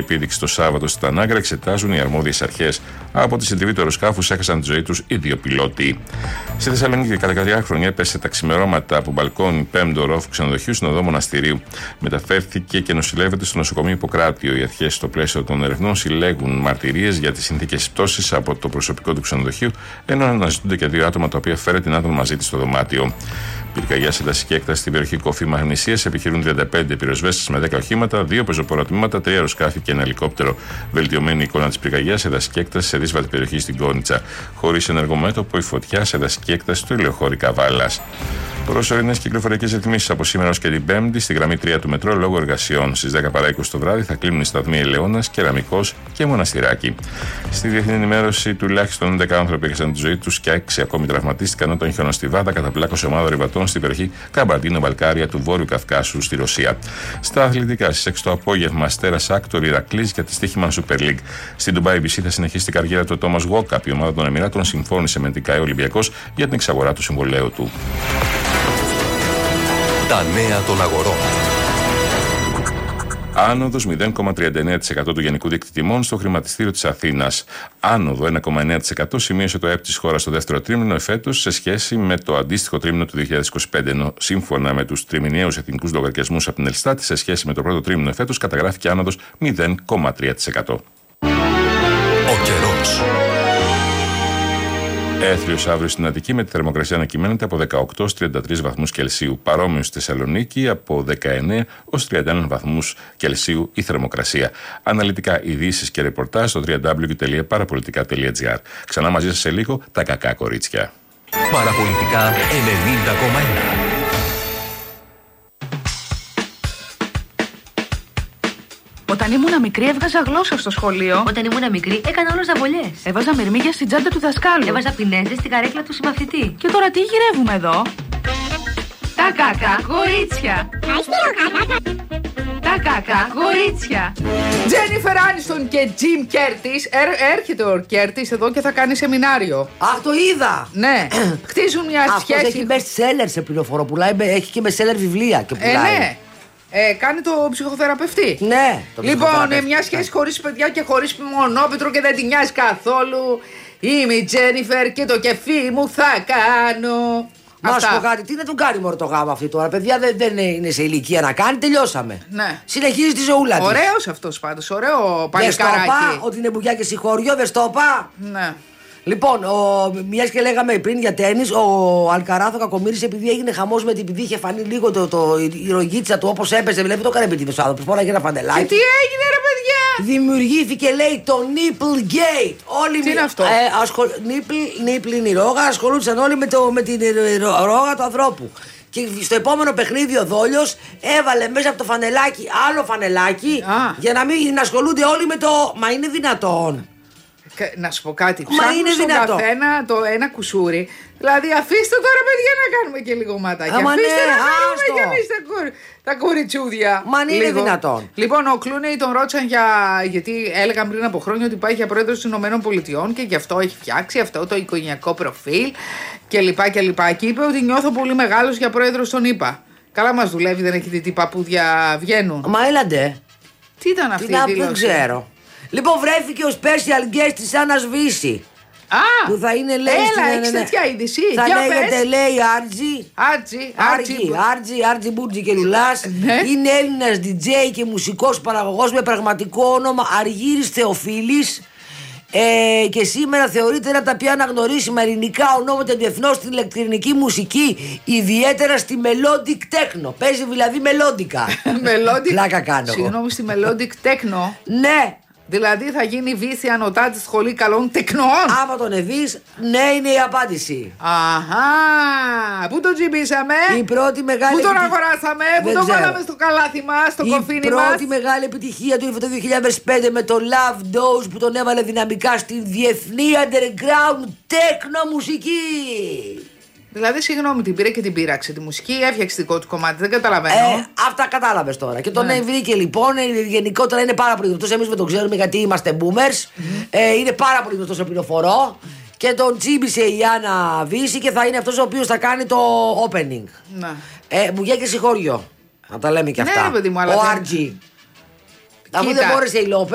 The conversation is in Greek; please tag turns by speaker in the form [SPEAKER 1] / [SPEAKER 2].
[SPEAKER 1] επίδειξη το Σάββατο στη Τανάγκρα εξετάζουν οι αρμόδιες αρχές. Από τη συντριβή του αεροσκάφους έχασαν τη ζωή τους οι 2 πιλότοι. Στη Θεσσαλονίκη, κατά καρδιά χρονιά, έπεσε τα ξημερώματα από μπαλκόνι 5ου ορόφου ξενοδοχείου στην οδό Μοναστηρίου. Μεταφέρθηκε και νοσηλεύεται στο νοσοκομείο Ιπποκράτιο. Οι αρχές, στο πλαίσιο των ερευνών, συλλέγουν μαρτυρίες για τις συνθήκες πτώσης από το προσωπικό του ξενοδοχείου, ενώ αναζητούνται και 2 άτομα τα οποία φέρε την άτομα μαζί της στο δωμάτιο. Πυρκαγιά σε δασική έκταση στην περιοχή Κοφή Μαγνησίας επιχειρούν 35 πυροσβέστες με 10 οχήματα, 2 πεζοπόρα τμήματα, 3 αεροσκάφη και 1 ελικόπτερο. Βελτιωμένη εικόνα της πυρκαγιάς σε δασική έκταση σε δύσβατη περιοχή στην Κόνιτσα. Χωρίς ενεργομέτωπο η φωτιά σε δασική έκταση στο ηλιοχώρη Καβάλας. Προσωρινές κυκλοφοριακές ρυθμίσεις από σήμερα ως και την Πέμπτη στη γραμμή 3 του μετρό λόγω εργασιών. Στις 10 παρά 20 το βράδυ θα κλείνουν οι σταθμοί Ελαιώνας, Κεραμικός και Μοναστηράκι. Στη διεθνή ενημέρωση, τουλάχιστον 11 άνθρωποι έχασαν τη ζωή τους και 6 ακόμη τραυματίστηκαν όταν χιονοστιβάδα καταπλάκωσε ομάδα ρηβατών στην περιοχή Καμπαντίνο-Βαλκάρια του Βόρειου Καυκάσου στη Ρωσία. Στα αθλητικά, στις 6 το απόγευμα, Αστέρας Άκτορ Ηρακλής για τη στοίχημα Super League. Στην Dubai BC θα συνεχίσει την καριέρα του Τόμας Γουόκαπ. Η ομάδα των Εμιράτων συμφώνησε με την ΚΑΕ Ολυμπιακός για την εξαγορά του συμβολαίου του.
[SPEAKER 2] Τα νέα των αγορών.
[SPEAKER 1] Άνοδος 0,39% του γενικού δείκτη τιμών στο χρηματιστήριο της Αθήνας. Άνοδο 1,9% σημείωσε το ΕΠ της χώρας στο δεύτερο τρίμηνο εφέτος σε σχέση με το αντίστοιχο τρίμηνο του 2025. Ενώ σύμφωνα με τους τριμηνιαίους εθνικούς λογαριασμούς από την Ελστάτ, σε σχέση με το πρώτο τρίμηνο εφέτος καταγράφηκε άνοδος 0,3%.
[SPEAKER 2] Ο καιρός.
[SPEAKER 1] Έθριος αύριο στην Αττική με τη θερμοκρασία να κυμαίνεται από 18 ως 33 βαθμούς Κελσίου. Παρόμοιο στη Θεσσαλονίκη από 19 ως 31 βαθμούς Κελσίου η θερμοκρασία. Αναλυτικά ειδήσεις και ρεπορτάζ στο www.parapolitica.gr. Ξανά μαζί σας σε λίγο τα κακά κορίτσια.
[SPEAKER 2] Παραπολιτικά 90,1.
[SPEAKER 3] Όταν ήμουν μικρή έβγαζα γλώσσα στο σχολείο.
[SPEAKER 4] Όταν ήμουν μικρή έκανα όλο ζαβολιές.
[SPEAKER 3] Έβαζα μυρμήγκια στην τσάντα του δασκάλου.
[SPEAKER 4] Έβαζα πινέζες στην καρέκλα του συμμαθητή.
[SPEAKER 3] Και τώρα τι γυρεύουμε εδώ? Τα κακά κορίτσια. Τα κακά κορίτσια. Τζένιφερ Άνιστον και Τζιμ Κέρτις. Έρχεται ο Κέρτις εδώ και θα κάνει σεμινάριο.
[SPEAKER 5] Αχ, το είδα!
[SPEAKER 3] Ναι. Χτίζουν μια σχέση.
[SPEAKER 5] Έχει best seller σε πληροφορώ. Έχει και best seller βιβλία και πουλάει.
[SPEAKER 3] Ναι. Κάνει το ψυχοθεραπευτή.
[SPEAKER 5] Ναι.
[SPEAKER 3] Λοιπόν, μια σχέση χωρίς παιδιά και χωρίς μονόπετρο και δεν την νοιάζει καθόλου. Είμαι η Τζένιφερ και το κεφί μου θα κάνω.
[SPEAKER 5] Μα σου πω κάτι, τι να τον κάνει μόνο το γάμο αυτή τώρα. Παιδιά δεν είναι σε ηλικία να κάνει, τελειώσαμε.
[SPEAKER 3] Ναι.
[SPEAKER 5] Συνεχίζει τη ζωούλα της.
[SPEAKER 3] Ωραίος αυτός πάντως, ωραίο παλικάράκι.
[SPEAKER 5] Δεν στο πά, ότι είναι μπουκιά και συγχωριό, δεν στο πά.
[SPEAKER 3] Ναι.
[SPEAKER 5] Λοιπόν, μιας και λέγαμε πριν για τένις, ο Αλκαράθ ο κακομοίρης, επειδή έγινε χαμός με την επειδή είχε φανεί λίγο η ρογίτσα του όπως έπαιζε, βλέπει το έκανε επιτίδος ο άνθρωπος. Πόραγε ένα φαντελάκι.
[SPEAKER 3] Και τι έγινε, ρε παιδιά!
[SPEAKER 5] Δημιουργήθηκε, λέει, το Nipple Gate. Όλοι
[SPEAKER 3] τι είναι αυτό?
[SPEAKER 5] Nipple είναι η ρόγα, ασχολούνταν όλοι με την ρόγα του ανθρώπου. Και στο επόμενο παιχνίδι ο Δόλιος έβαλε μέσα από το φανελάκι άλλο φανελάκι για να μην ασχολούνται όλοι με το. Μα είναι δυνατόν?
[SPEAKER 3] Να σου πω κάτι.
[SPEAKER 5] Μα είναι δυνατό.
[SPEAKER 3] Καθένα το ένα κουσούρι. Δηλαδή, αφήστε τώρα, παιδιά, να κάνουμε και λίγο ματάκια. Αφήστε να κάνουμε και εμείς τα κοριτσούδια.
[SPEAKER 5] Μα είναι δυνατόν.
[SPEAKER 3] Λοιπόν, ο Κλούνεϊ τον ρώτησαν γιατί έλεγαν πριν από χρόνια ότι πάει για πρόεδρος των ΗΠΑ και γι' αυτό έχει φτιάξει αυτό το οικογενειακό προφίλ κλπ. Και είπε ότι νιώθω πολύ μεγάλος για πρόεδρος των ΗΠΑ. Καλά μας δουλεύει, δεν έχετε τι παππούδια βγαίνουν.
[SPEAKER 5] Μα έλαντε.
[SPEAKER 3] Τι ήταν αυτή η δήλωση?
[SPEAKER 5] Δεν ξέρω. Λοιπόν, βρέθηκε ο special guest της Άννας Βύση. Που θα είναι, λέει.
[SPEAKER 3] Έλα, έχεις τέτοια είδηση.
[SPEAKER 5] Θα λέγεται, λέει, Άρτζι Μπούρτζι και Λουλάς. Είναι Έλληνας DJ και μουσικός παραγωγός με πραγματικό όνομα Αργύρης Θεοφίλης. Και σήμερα θεωρείται ένα από τα πιο αναγνωρίσιμα ελληνικά ονόματα διεθνώς στην ηλεκτρονική μουσική, ιδιαίτερα στη melodic techno. Παίζει δηλαδή μελόντικα. Πλάκα κάνω.
[SPEAKER 3] Συγγνώμη, στη melodic techno.
[SPEAKER 5] Ναι.
[SPEAKER 3] Δηλαδή θα γίνει Βύση ανωτά τη σχολή καλών τεκνοών.
[SPEAKER 5] Άμα τον εδείς, ναι, είναι η απάντηση.
[SPEAKER 3] Αχά. Πού τον τζιμπήσαμε?
[SPEAKER 5] Η πρώτη μεγάλη.
[SPEAKER 3] Πού τον αγοράσαμε? Πού τον βάλαμε στο καλάθι μας, στο κοφίνι μας?
[SPEAKER 5] Η πρώτη μεγάλη επιτυχία του είναι το 2005 με το Love Dose που τον έβαλε δυναμικά στην διεθνή underground τέκνο μουσική.
[SPEAKER 3] Δηλαδή, συγγνώμη, την πήρε και την πείραξε τη μουσική, έφτιαξε δικό του κομμάτι, δεν καταλαβαίνω.
[SPEAKER 5] Αυτά κατάλαβες τώρα. Και τον βρήκε λοιπόν, γενικότερα είναι πάρα πολύ γνωστός. Εμείς με τον ξέρουμε γιατί είμαστε boomers. Είναι πάρα πολύ γνωστός, πληροφορώ. Και τον τσίμπησε η Άννα Βύση και θα είναι αυτός ο οποίος θα κάνει το opening.
[SPEAKER 3] Ναι.
[SPEAKER 5] Μπουγιά και συγχώριο. Να τα λέμε και αυτά.
[SPEAKER 3] Ναι, παιδί μου, αλλά
[SPEAKER 5] ο Άρτζι. Αφού δεν μπόρεσε η Λόπε.